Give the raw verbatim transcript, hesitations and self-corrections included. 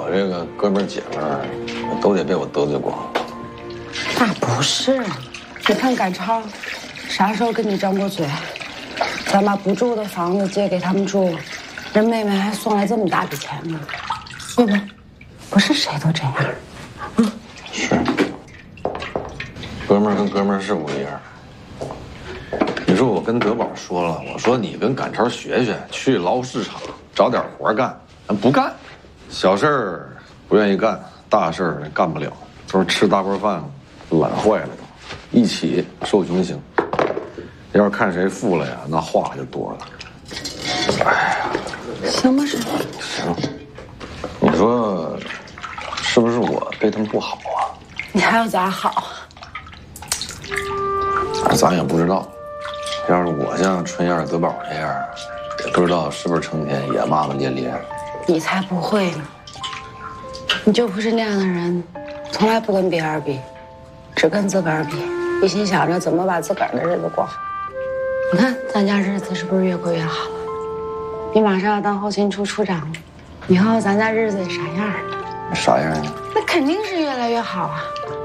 我这个哥们儿姐们儿都得被我得罪光。 那不是，你看赶超，啥时候跟你张过嘴？咱把不住的房子借给他们住，人妹妹还送来这么大笔钱呢，对不？不是谁都这样。嗯， 是。哥们儿跟哥们儿是不一样。你说我跟德宝说了，我说你跟赶超学学，去劳务市场找点活干，不干，小事儿不愿意干，大事儿干不了，都是吃大锅饭懒坏了都，一起受穷刑。要是看谁富了呀，那话就多了。哎呀， 行不是？ 行，你说是不是我对他们不好啊？ 你还要咋好？ 咱也不知道。要是我像春燕、德宝这样，也不知道是不是成天也骂骂咧咧。 你才不会呢！你就不是那样的人，从来不跟别人比，只跟自个儿比，一心想着怎么把自个儿的日子过好。你看咱家日子是不是越过越好了？你马上要当后勤处处长了，以后咱家日子得啥样？ 啥样啊？ 那肯定是越来越好啊！